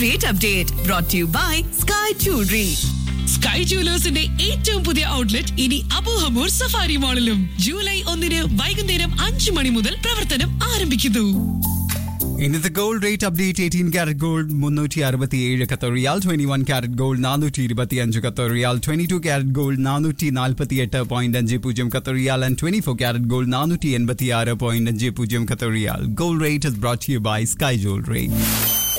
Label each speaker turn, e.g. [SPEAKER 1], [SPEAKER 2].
[SPEAKER 1] rate update brought to you by Sky Jewelry.
[SPEAKER 2] Sky ജുവലേഴ്സിന്റെ ഏറ്റവും പുതിയ outlet ഇനി Abu Hamour safari മാളിലും July 1 വൈകുന്നേരം 5 മണി മുതൽ പ്രവർത്തനം ആരംഭിക്കുന്നു.
[SPEAKER 3] ഇന്നത്തെ gold rate update 18 carrot gold 367 Qatar riyal, 21 carrot gold 425 Qatar riyal, 22 carrot gold 448.50 Qatar riyal and 24 carrot gold 486.50 Qatar riyal. Gold rate is brought to you by Sky Jewelry.